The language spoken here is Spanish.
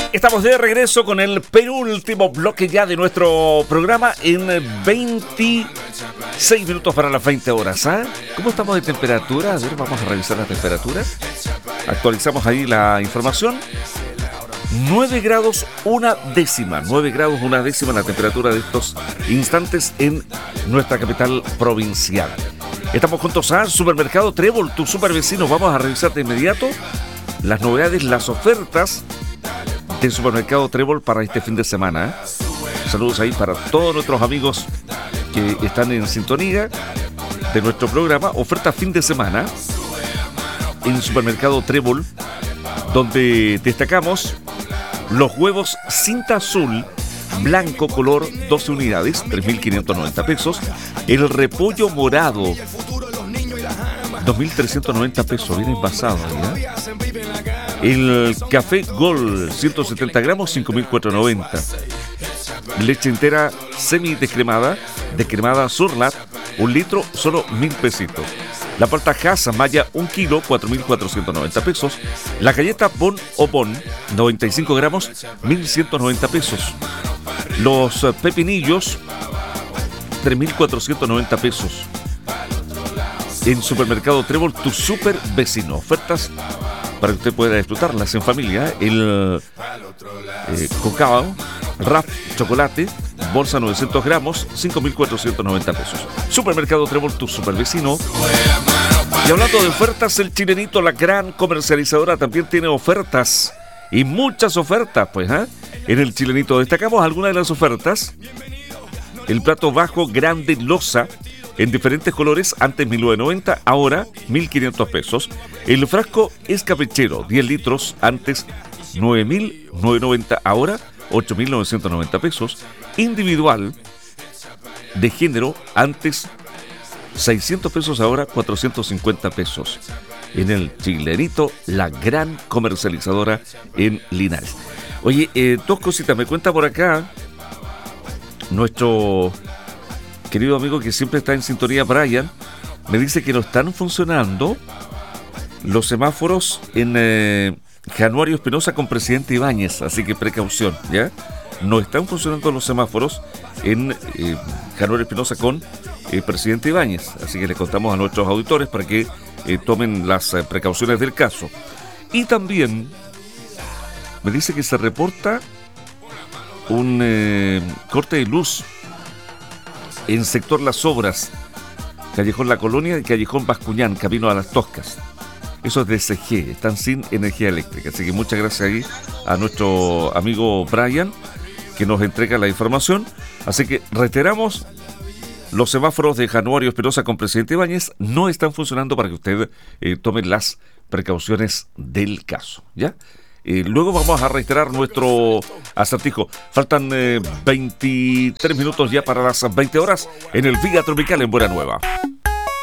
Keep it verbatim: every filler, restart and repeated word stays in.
Estamos de regreso con el penúltimo bloque ya de nuestro programa en veintiséis minutos para las veinte horas. ¿Ah? ¿Cómo estamos de temperatura? A ver, vamos a revisar la temperatura. Actualizamos ahí la información. nueve grados una décima. nueve grados una décima la temperatura de estos instantes en nuestra capital provincial. Estamos juntos a Supermercado Trébol, tu super vecino. Vamos a revisar de inmediato las novedades, las ofertas del Supermercado Trébol para este fin de semana. ¿eh? Saludos ahí para todos nuestros amigos que están en sintonía de nuestro programa. Oferta fin de semana en Supermercado Trébol, donde destacamos los huevos cinta azul blanco color doce unidades, tres mil quinientos noventa pesos. El repollo morado, dos mil trescientos noventa pesos, bien envasado. ¿ya? El café Gold, ciento setenta gramos, cinco mil cuatrocientos noventa. Leche entera semi descremada, descremada Surlat, un litro, solo mil pesitos. La palta Hass Maya, un kilo, cuatro mil cuatrocientos noventa pesos. La galleta Bon o Bon, noventa y cinco gramos, mil ciento noventa pesos. Los pepinillos, tres mil cuatrocientos noventa pesos. En Supermercado Trébol, tu super vecino. Ofertas para que usted pueda disfrutarlas en familia. El eh, cacao, Raf chocolate, bolsa novecientos gramos, cinco mil cuatrocientos noventa pesos. Supermercado Trébol, tu super vecino. Y hablando de ofertas, el Chilenito, la gran comercializadora, también tiene ofertas. Y muchas ofertas, pues, ¿eh? En el Chilenito destacamos algunas de las ofertas. El plato bajo grande loza, en diferentes colores, antes mil novecientos noventa, ahora mil quinientos pesos. El frasco escapechero, diez litros, antes nueve mil novecientos noventa, ahora ocho mil novecientos noventa pesos. Individual de género, antes seiscientos pesos, ahora cuatrocientos cincuenta pesos. En el Chilenito, la gran comercializadora en Linares. Oye, eh, dos cositas, me cuenta por acá nuestro querido amigo que siempre está en sintonía, Brian, me dice que no están funcionando los semáforos en eh, Januario Espinosa con Presidente Ibáñez, así que precaución, ¿ya? No están funcionando los semáforos en eh, Januario Espinosa con eh, Presidente Ibáñez, así que le contamos a nuestros auditores para que eh, tomen las eh, precauciones del caso. Y también me dice que se reporta un eh, corte de luz en sector Las Obras, Callejón La Colonia y Callejón Bascuñán, camino a Las Toscas. Eso es de C G, están sin energía eléctrica. Así que muchas gracias ahí a nuestro amigo Brian, que nos entrega la información. Así que reiteramos, los semáforos de Januario Espinosa con Presidente Ibáñez no están funcionando para que usted eh, tome las precauciones del caso, ¿ya? Eh, luego vamos a reiterar nuestro acertijo. Faltan eh, veintitrés minutos ya para las veinte horas en el Vía Tropical en Buena Nueva.